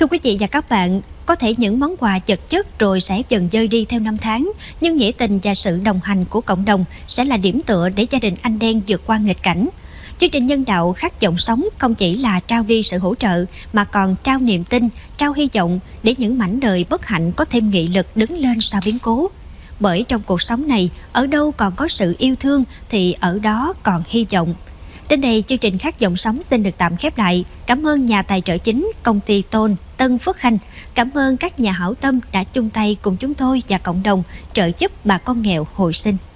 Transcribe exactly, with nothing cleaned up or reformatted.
Thưa quý vị và các bạn, có thể những món quà vật chất rồi sẽ dần dơi đi theo năm tháng, nhưng nghĩa tình và sự đồng hành của cộng đồng sẽ là điểm tựa để gia đình anh Đen vượt qua nghịch cảnh. Chương trình nhân đạo Khát vọng sống không chỉ là trao đi sự hỗ trợ mà còn trao niềm tin, trao hy vọng để những mảnh đời bất hạnh có thêm nghị lực đứng lên sau biến cố. Bởi trong cuộc sống này, ở đâu còn có sự yêu thương thì ở đó còn hy vọng. Đến đây, chương trình Khát vọng sống xin được tạm khép lại. Cảm ơn nhà tài trợ chính, công ty Tôn, Tân Phước Khanh. Cảm ơn các nhà hảo tâm đã chung tay cùng chúng tôi và cộng đồng trợ giúp bà con nghèo hồi sinh.